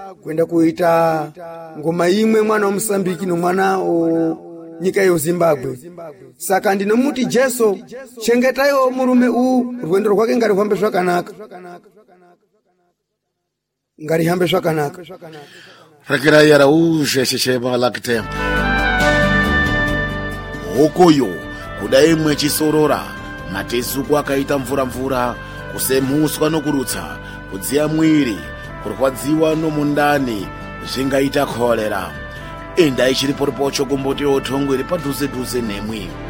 kwenda kuita ngoma imwe mwana wa Msambiki nomwana nyika yo Zimbabwe. Saka ndinomuti Jesu chengetayo murume rwendo rwake ngarihambe zvakanaka. Ngarihambe zvakanaka. Rekera yara uje chechema laktempo. Hokoyo kudai mwechisorora matezuku akaita mvura kusemuswa nokurutsa kudziya mwiri kurwadziwa nomundani zvingaita kolera. Endai chiripo kumboti othongwe padhuze nemwi.